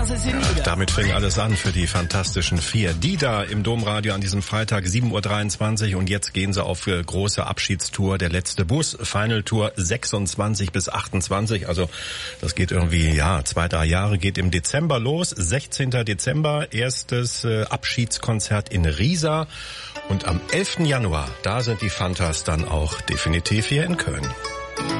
Damit fing alles an für die Fantastischen Vier. Die da im Domradio an diesem Freitag 7:23 Uhr und jetzt gehen sie auf große Abschiedstour. Der letzte Bus, Final Tour 26 bis 28. Also das geht irgendwie, 2-3 Jahre, geht im Dezember los. 16. Dezember, erstes Abschiedskonzert in Riesa. Und am 11. Januar, da sind die Fantas dann auch definitiv hier in Köln.